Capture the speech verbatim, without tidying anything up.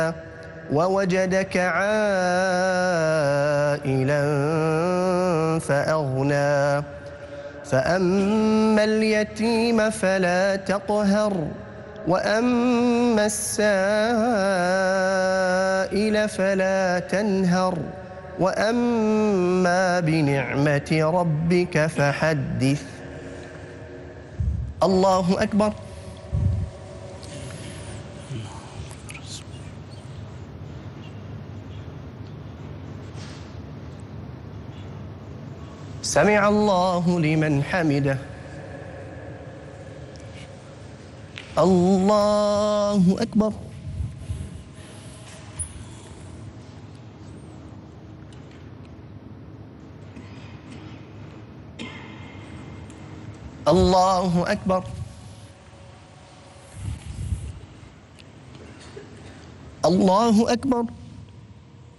ووجدك عائلا فأغنى فأما اليتيم فلا تقهر وأما السائل فلا تنهر وأما بنعمة ربك فحدث. الله أكبر. سمع الله لمن حمده. الله أكبر. الله أكبر. الله أكبر.